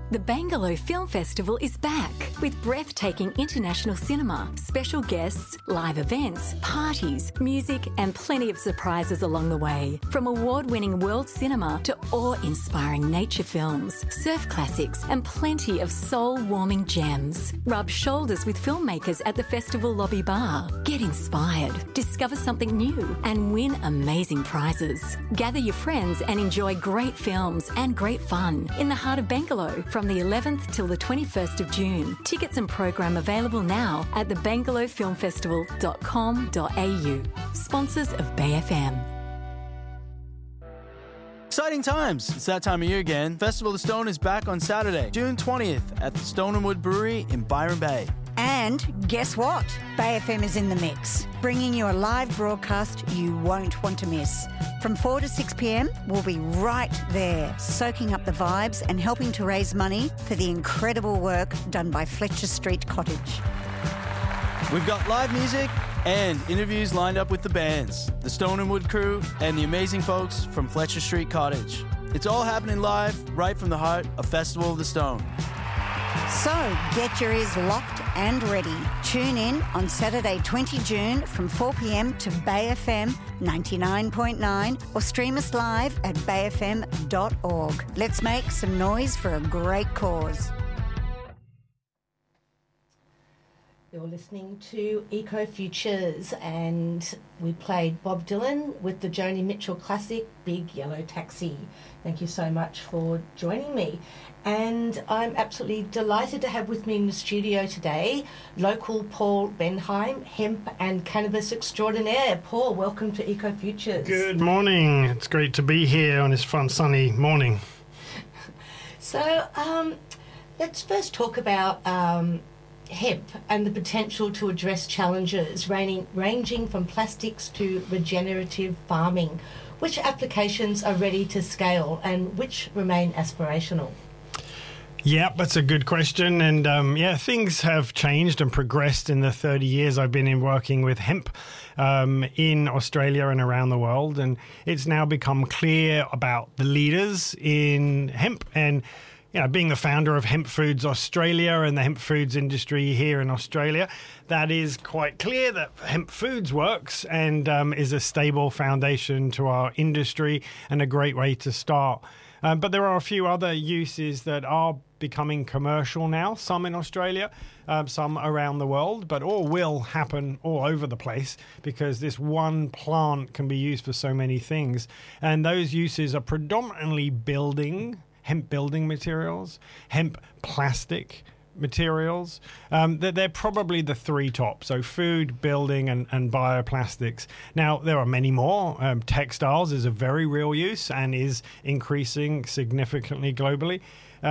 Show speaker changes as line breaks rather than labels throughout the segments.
The Bangalore Film Festival is back with breathtaking international cinema, special guests, live events, parties, music, and plenty of surprises along the way. From award-winning world cinema to awe-inspiring nature films, surf classics, and plenty of soul-warming gems. Rub shoulders with filmmakers at the festival lobby bar. Get inspired, discover something new, and win amazing prizes. Gather your friends and enjoy great films and great fun in the heart of Bangalore from the 11th till the 21st of June. Tickets and program available now at thebangalorefilmfestival.com.au. Sponsors of Bay FM.
Exciting times. It's that time of year again. Festival of the Stone is back on Saturday, June 20th at the Stone and Wood Brewery in Byron Bay.
And guess what? Bay FM is in the mix, bringing you a live broadcast you won't want to miss. From 4 to 6 p.m, we'll be right there, soaking up the vibes and helping to raise money for the incredible work done by Fletcher Street Cottage.
We've got live music and interviews lined up with the bands, the Stone and Wood crew, and the amazing folks from Fletcher Street Cottage. It's all happening live right from the heart of Festival of the Stone.
So get your ears locked and ready. Tune in on Saturday 20 June from 4 p.m. to Bay FM 99.9 or stream us live at bayfm.org. Let's make some noise for a great cause.
You're listening to Eco Futures, and we played Bob Dylan with the Joni Mitchell classic Big Yellow Taxi. Thank you so much for joining me. And I'm absolutely delighted to have with me in the studio today local Paul Benheim, hemp and cannabis extraordinaire. Paul, welcome to Eco Futures.
Good morning. It's great to be here on this fun sunny morning.
So let's first talk about hemp and the potential to address challenges ranging from plastics to regenerative farming. Which applications are ready to scale and which remain aspirational?
Yeah, that's a good question. And things have changed and progressed in the 30 years I've been in working with hemp in Australia and around the world. And it's now become clear about the leaders in hemp. And being the founder of Hemp Foods Australia and the hemp foods industry here in Australia, that is quite clear that Hemp Foods works and is a stable foundation to our industry and a great way to start. But there are a few other uses that are becoming commercial now, some in Australia, some around the world, but all will happen all over the place because this one plant can be used for so many things. And those uses are predominantly hemp building materials, hemp plastic materials. They're probably the three top. So food, building, and bioplastics. Now, there are many more. Textiles is a very real use and is increasing significantly globally.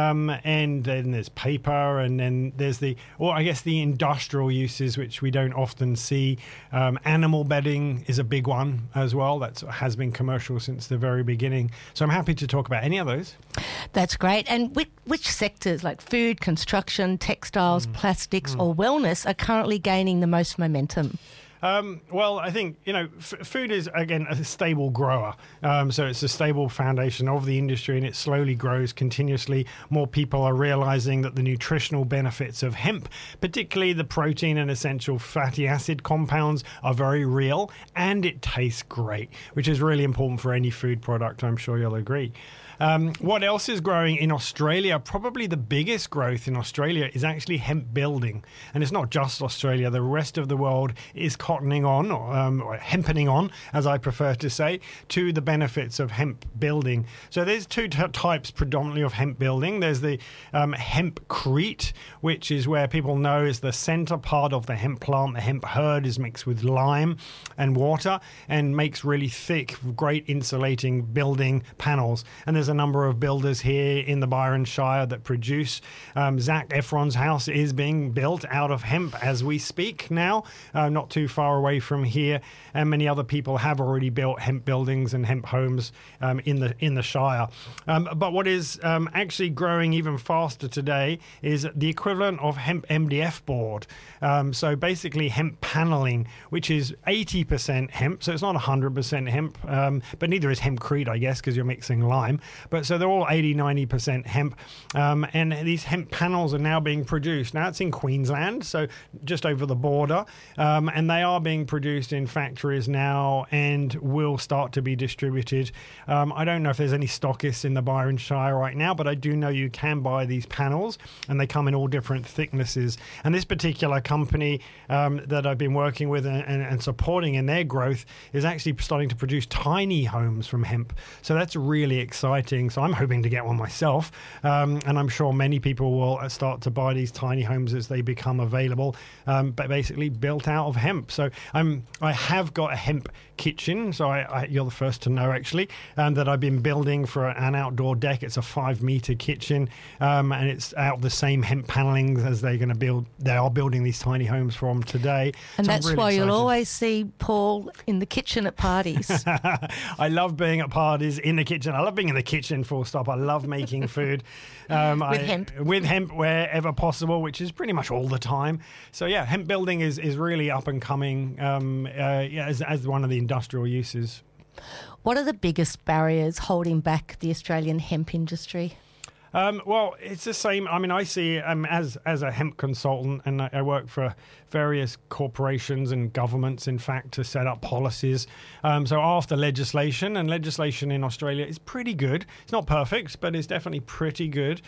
And then there's paper, and then there's the industrial uses, which we don't often see. Animal bedding is a big one as well. That has been commercial since the very beginning. So I'm happy to talk about any of those.
That's great. And which sectors like food, construction, textiles, plastics or wellness are currently gaining the most momentum?
Well, I think, food is, again, a stable grower. So it's a stable foundation of the industry, and it slowly grows continuously. More people are realizing that the nutritional benefits of hemp, particularly the protein and essential fatty acid compounds, are very real, and it tastes great, which is really important for any food product. I'm sure you'll agree. What else is growing in Australia? Probably the biggest growth in Australia is actually hemp building. And it's not just Australia. The rest of the world is cottoning on, or hempening on, as I prefer to say, to the benefits of hemp building. So there's two types predominantly of hemp building. There's the hempcrete, which is where people know is the center part of the hemp plant. The hemp hurd is mixed with lime and water and makes really thick, great insulating building panels. And there's a number of builders here in the Byron Shire that produce. Zac Efron's house is being built out of hemp as we speak now, not too far away from here. And many other people have already built hemp buildings and hemp homes in the Shire. But what is actually growing even faster today is the equivalent of hemp MDF board. So basically hemp paneling, which is 80% hemp. So it's not 100% hemp, but neither is hempcrete, I guess, because you're mixing lime. But so they're all 80-90% hemp. And these hemp panels are now being produced. Now it's in Queensland, so just over the border. And they are being produced in factories now and will start to be distributed. I don't know if there's any stockists in the Byron Shire right now, but I do know you can buy these panels, and they come in all different thicknesses. And this particular company that I've been working with and supporting in their growth is actually starting to produce tiny homes from hemp. So that's really exciting. So I'm hoping to get one myself. And I'm sure many people will start to buy these tiny homes as they become available, but basically built out of hemp. So I have got a hemp kitchen. So you're the first to know, actually, that I've been building for an outdoor deck. It's a 5-meter kitchen, and it's out of the same hemp paneling as they're going to build. They are building these tiny homes from today.
And
so
that's
really
why
excited.
you'll always see Paul in the kitchen at parties.
I love being at parties in the kitchen. I love being in the kitchen, full stop. I love making food. With hemp wherever possible, which is pretty much all the time. So yeah, hemp building is really up and coming as one of the industrial uses.
What are the biggest barriers holding back the Australian hemp industry?
Well, it's the same. I mean, I see as a hemp consultant, and I work for various corporations and governments, in fact, to set up policies. So after legislation in Australia is pretty good. It's not perfect, but it's definitely pretty good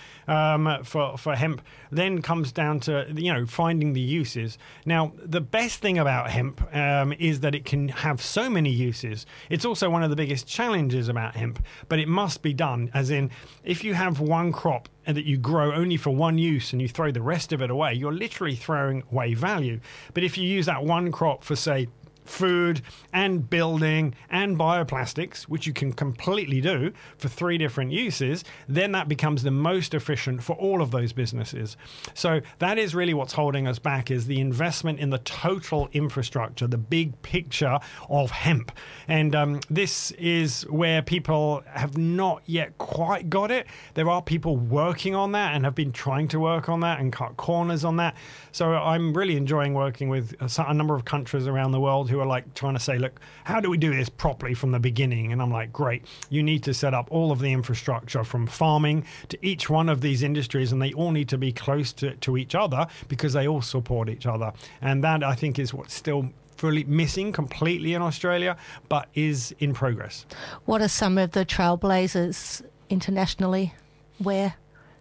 for hemp. Then comes down to, finding the uses. Now, the best thing about hemp is that it can have so many uses. It's also one of the biggest challenges about hemp, but it must be done. As in, if you have one crop and that you grow only for one use and you throw the rest of it away, you're literally throwing away value. But if you use that one crop for, say, food and building and bioplastics, which you can completely do for 3 different uses, then that becomes the most efficient for all of those businesses. So that is really what's holding us back, is the investment in the total infrastructure, the big picture of hemp. And this is where people have not yet quite got it. There are people working on that and have been trying to work on that and cut corners on that. So I'm really enjoying working with a number of countries around the world who are like trying to say, look, how do we do this properly from the beginning? And I'm like, great, you need to set up all of the infrastructure from farming to each one of these industries, and they all need to be close to each other because they all support each other. And that, I think, is what's still fully missing completely in Australia, but is in progress.
What are some of the trailblazers internationally? Where?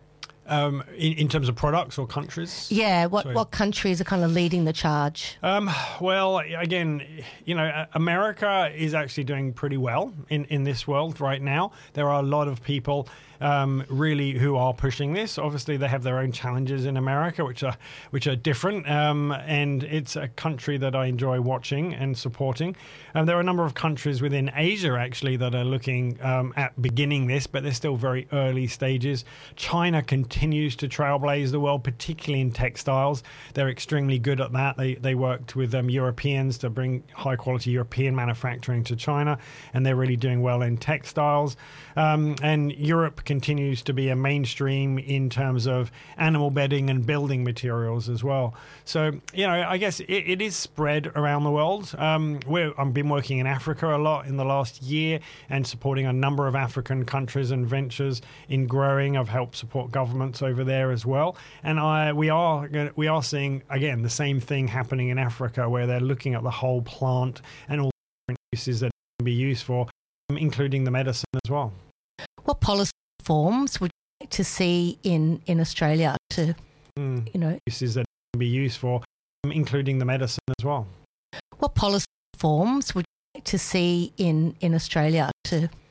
In terms of products or countries?
Yeah, what countries are kind of leading the charge?
Well, again, America is actually doing pretty well in this world right now. There are a lot of people really who are pushing this. Obviously, they have their own challenges in America, which are different, and it's a country that I enjoy watching and supporting. There are a number of countries within Asia, actually, that are looking at beginning this, but they're still very early stages. China continues to trailblaze the world, particularly in textiles. They're extremely good at that. They worked with Europeans to bring high-quality European manufacturing to China, and they're really doing well in textiles. And Europe continues to be a mainstream in terms of animal bedding and building materials as well. So, I guess it is spread around the world. I've been working in Africa a lot in the last year and supporting a number of African countries and ventures in growing. I've helped support governments over there as well. And we are seeing, again, the same thing happening in Africa, where they're looking at the whole plant and all the different uses that it can be used for, including the medicine as well.
What policy reforms would you like to see in Australia to,
uses that can be used for, including the medicine as well?
What policy reforms would you like to see in Australia to,